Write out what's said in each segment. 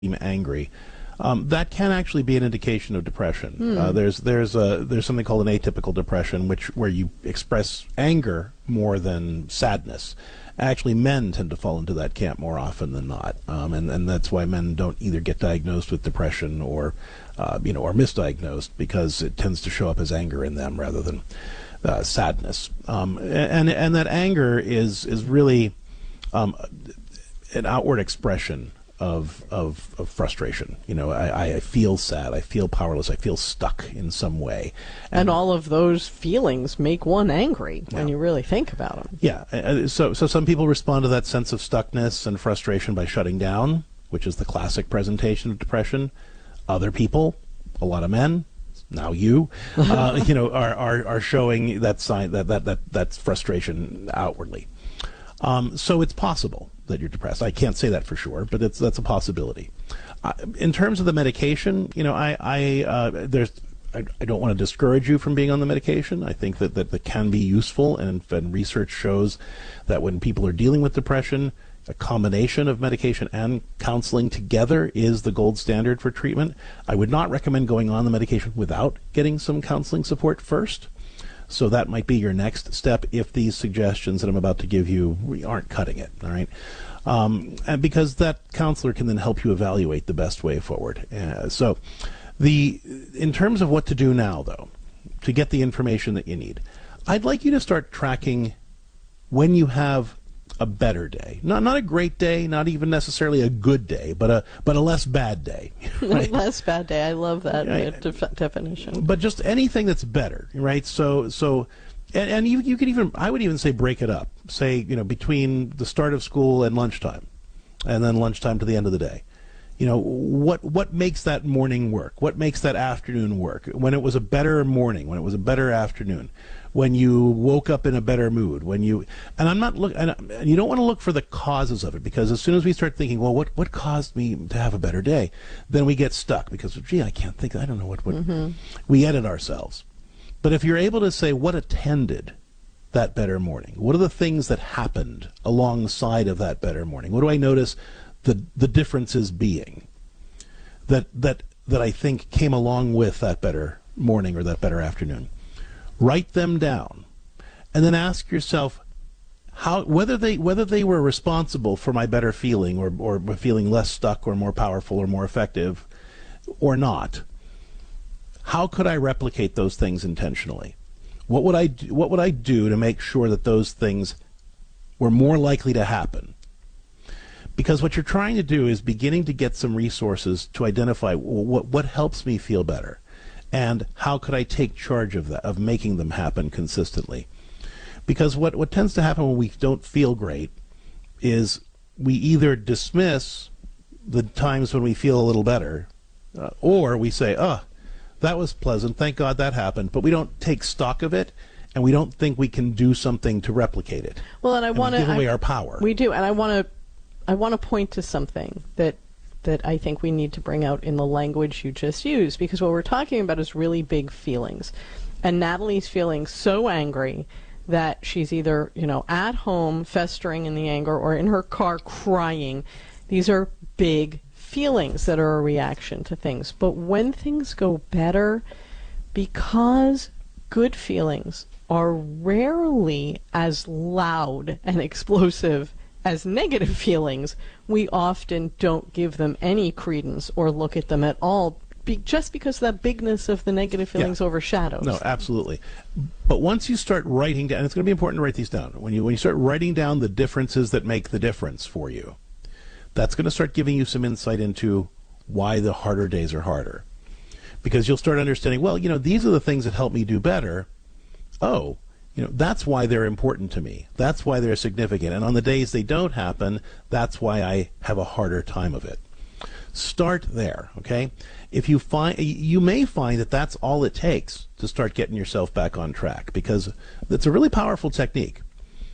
angry, that can actually be an indication of depression. There's something called an atypical depression, where you express anger more than sadness. Actually, men tend to fall into that camp more often than not, and that's why men don't either get diagnosed with depression or misdiagnosed, because it tends to show up as anger in them rather than sadness. And that anger is really an outward expression of frustration. I feel sad, I feel powerless, I feel stuck in some way. And all of those feelings make one angry when you really think about them. Yeah, so some people respond to that sense of stuckness and frustration by shutting down, which is the classic presentation of depression. Other people, a lot of men, now you, are showing that sign, that frustration outwardly. So it's possible that you're depressed. I can't say that for sure, but that's a possibility. In terms of the medication, I don't want to discourage you from being on the medication. I think that can be useful, and research shows that when people are dealing with depression, a combination of medication and counseling together is the gold standard for treatment. I would not recommend going on the medication without getting some counseling support first. So that might be your next step if these suggestions that I'm about to give you aren't cutting it, all right? And because that counselor can then help you evaluate the best way forward. In terms of what to do now, though, to get the information that you need, I'd like you to start tracking when you have a better day. Not a great day, not even necessarily a good day, but a less bad day. Right? Less bad day. I love that definition. But just anything that's better, right? And you could even, I would even say, break it up. Say, between the start of school and lunchtime, and then lunchtime to the end of the day. What makes that morning work? What makes that afternoon work? When it was a better morning, when it was a better afternoon, when you woke up in a better mood, and I'm not and you don't want to look for the causes of it, because as soon as we start thinking, well, what caused me to have a better day, then we get stuck because, I can't think, I don't know what we edit ourselves. But if you're able to say what attended that better morning, what are the things that happened alongside of that better morning? What do I notice the differences being that I think came along with that better morning or that better afternoon? Write them down, and then ask yourself whether they were responsible for my better feeling or feeling less stuck or more powerful or more effective or not. How could I replicate those things intentionally? What would I do to make sure that those things were more likely to happen? Because what you're trying to do is beginning to get some resources to identify what helps me feel better, and how could I take charge of that, of making them happen consistently. Because what tends to happen when we don't feel great is we either dismiss the times when we feel a little better, or we say, that was pleasant, thank God that happened, but we don't take stock of it, and we don't think we can do something to replicate it. Well, and we give away our power. We do, and I want to point to something that I think we need to bring out in the language you just used, because what we're talking about is really big feelings. And Natalie's feeling so angry that she's either, at home festering in the anger or in her car crying. These are big feelings that are a reaction to things. But when things go better, because good feelings are rarely as loud and explosive as negative feelings, we often don't give them any credence or look at them at all, just because that bigness of the negative feelings overshadows. No, absolutely. But once you start writing down, and it's going to be important to write these down, when you start writing down the differences that make the difference for you, that's going to start giving you some insight into why the harder days are harder. Because you'll start understanding, well, these are the things that help me do better. Oh, that's why they're important to me. That's why they're significant. And on the days they don't happen, that's why I have a harder time of it. Start there, okay? You may find that that's all it takes to start getting yourself back on track, because it's a really powerful technique.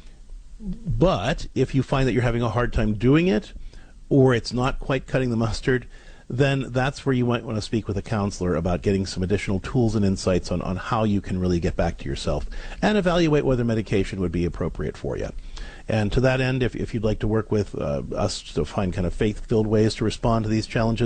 But if you find that you're having a hard time doing it, or it's not quite cutting the mustard, then that's where you might want to speak with a counselor about getting some additional tools and insights on how you can really get back to yourself and evaluate whether medication would be appropriate for you. And to that end, if you'd like to work with us to find kind of faith-filled ways to respond to these challenges,